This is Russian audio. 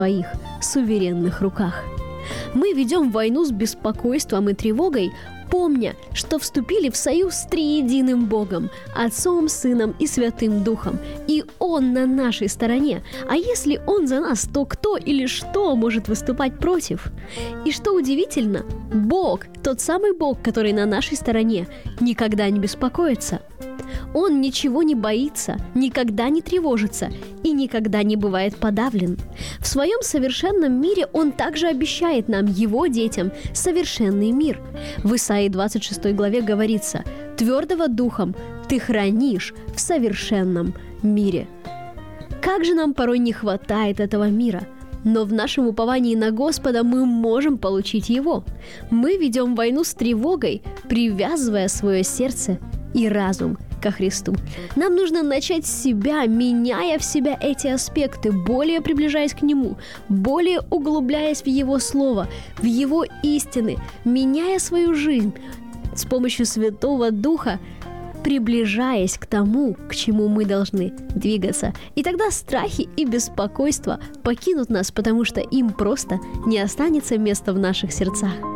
своих суверенных руках. Мы ведем войну с беспокойством и тревогой, помня, что вступили в союз с триединым Богом, Отцом, Сыном и Святым Духом, и Он на нашей стороне. А если Он за нас, то кто или что может выступать против? И что удивительно, Бог, тот самый Бог, который на нашей стороне, никогда не беспокоится. Он ничего не боится, никогда не тревожится и никогда не бывает подавлен. В своем совершенном мире Он также обещает нам, Его детям, совершенный мир. В Исаии 26 главе говорится: «Твердого духом ты хранишь в совершенном мире». Как же нам порой не хватает этого мира! Но в нашем уповании на Господа мы можем получить его. Мы ведем войну с тревогой, привязывая свое сердце и разум ко Христу. Нам нужно начать с себя, меняя в себя эти аспекты, более приближаясь к Нему, более углубляясь в Его Слово, в Его истины, меняя свою жизнь с помощью Святого Духа, приближаясь к тому, к чему мы должны двигаться. И тогда страхи и беспокойства покинут нас, потому что им просто не останется места в наших сердцах.